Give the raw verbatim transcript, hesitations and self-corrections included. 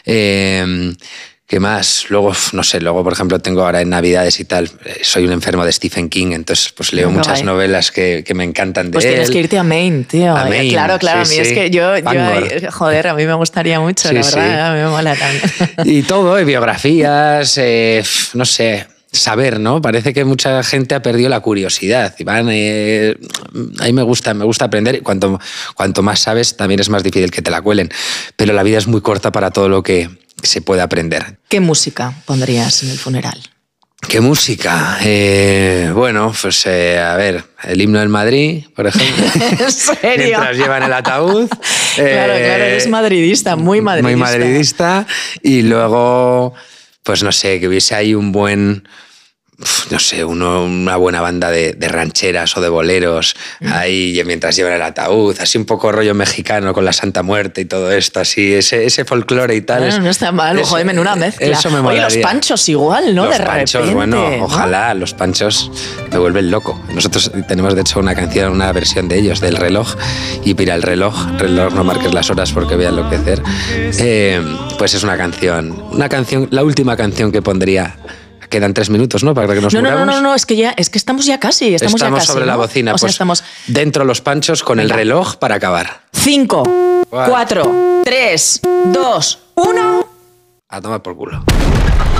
Eh, ¿Qué más? Luego, no sé, luego, por ejemplo, tengo ahora en Navidades y tal, soy un enfermo de Stephen King, entonces pues leo No, muchas guay. novelas que, que me encantan de Pues él. tienes que irte a Maine, tío. A Maine, claro, claro, sí, a mí sí. es que yo, yo Bangor. joder, a mí me gustaría mucho, Sí, la sí. verdad, a mí me mola también. Y todo, eh, biografías, eh, no sé, saber, ¿no? Parece que mucha gente ha perdido la curiosidad. Y van, eh, a mí me gusta, me gusta aprender. Y cuanto, cuanto más sabes, también es más difícil que te la cuelen. Pero la vida es muy corta para todo lo que se puede aprender. ¿Qué música pondrías en el funeral? ¿Qué música? Eh, bueno, pues eh, a ver, el himno del Madrid, por ejemplo. ¿En serio? Mientras llevan el ataúd. Claro, eh, claro, eres madridista, muy madridista. Muy madridista. Y luego, pues no sé, que hubiese ahí un buen... no sé, uno, una buena banda de, de rancheras o de boleros mm. ahí mientras llevan el ataúd, así un poco rollo mexicano con la Santa Muerte y todo esto, así, ese, ese folclore y tal. Bueno, es, no está mal, eso, joder, menuda mezcla. Eso me Oye, los panchos igual, ¿no? Los de panchos, repente, bueno, ¿no? ojalá, los panchos me vuelven loco. Nosotros tenemos, de hecho, una canción, una versión de ellos, del reloj, y mira, el reloj, reloj, no marques las horas porque voy a enloquecer, eh, pues es una canción, una canción, la última canción que pondría. Quedan tres minutos, ¿no? Para que nos no, no, muramos. no, no, no, es que ya, es que estamos ya casi, estamos, estamos ya casi, sobre ¿no? la bocina, o pues sea, estamos... dentro los panchos con Venga. El reloj para acabar. Cinco, cuatro, tres, dos, uno. A tomar por culo.